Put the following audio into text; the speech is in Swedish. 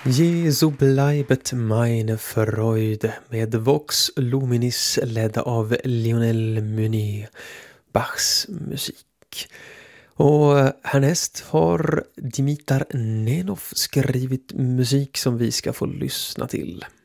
Jesu bleibet meine Freude med Vox Luminis ledda av Lionel Meunier, Bachs musik. Och härnäst har Dimitar Nenov skrivit musik som vi ska få lyssna till.